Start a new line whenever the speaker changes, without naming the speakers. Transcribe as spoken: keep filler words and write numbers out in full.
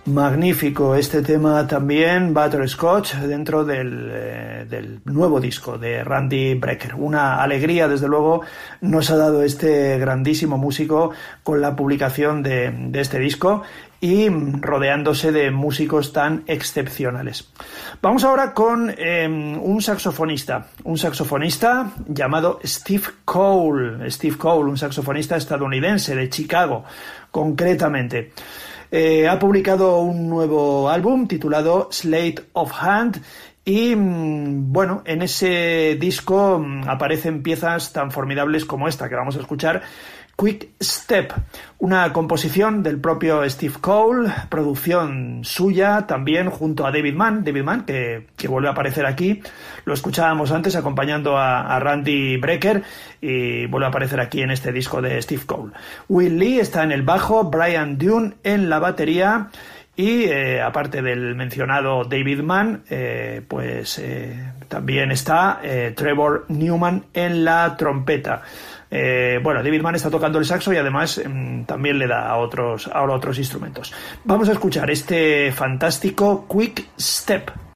Magnífico este tema también, Butterscotch, dentro del, eh, del nuevo disco de Randy Brecker. Una alegría, desde luego, nos ha dado este grandísimo músico con la publicación de, de este disco y rodeándose de músicos tan excepcionales. Vamos ahora con eh, un saxofonista, un saxofonista llamado Steve Cole. Steve Cole, un saxofonista estadounidense de Chicago, concretamente. Eh, ha publicado un nuevo álbum titulado Sleight of Hand y, bueno, en ese disco aparecen piezas tan formidables como esta que vamos a escuchar, Quick Step, una composición del propio Steve Cole, producción suya también junto a David Mann, David Mann que, que vuelve a aparecer aquí, lo escuchábamos antes acompañando a, a Randy Brecker y vuelve a aparecer aquí en este disco de Steve Cole. Will Lee está en el bajo, Brian Dune en la batería y eh, aparte del mencionado David Mann, eh, pues eh, también está eh, Trevor Newman en la trompeta. Eh, bueno, David Mann está tocando el saxo y además eh, también le da a otros, a otros instrumentos. Vamos a escuchar este fantástico Quick Step.